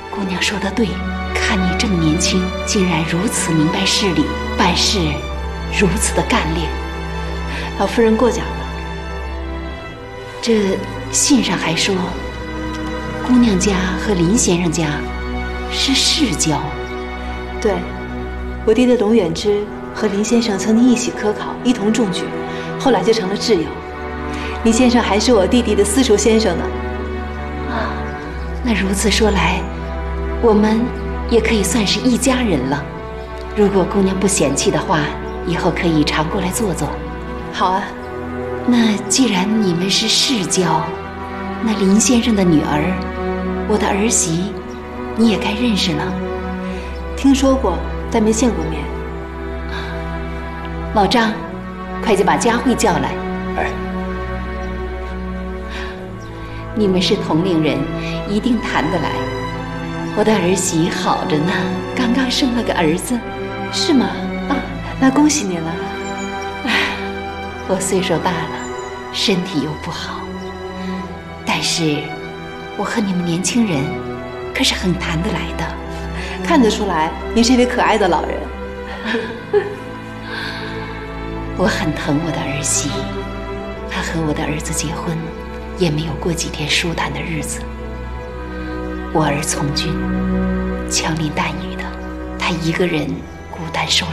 姑娘说的对，看你这么年轻，竟然如此明白事理，办事如此的干练。 老夫人过奖了。 这信上还说，姑娘家和林先生家是世交。 对，我弟弟董远之和林先生曾经一起科考，一同中举，后来就成了挚友。林先生还是我弟弟的私塾先生呢。 啊，那如此说来，我们也可以算是一家人了。如果姑娘不嫌弃的话，以后可以常过来坐坐。 好啊。 那既然你们是世交，那林先生的女儿，我的儿媳，你也该认识了。 听说过，但没见过面。 老张，快去把佳慧叫来。 哎， 你们是同龄人，一定谈得来。我的儿媳好着呢，刚刚生了个儿子。 是吗？啊，那恭喜你了。 我岁数大了，身体又不好，但是我和你们年轻人可是很谈得来的。 看得出来，您是一位可爱的老人。 我很疼我的儿媳，她和我的儿子结婚，也没有过几天舒坦的日子。我儿从军，枪林弹雨的，他一个人孤单受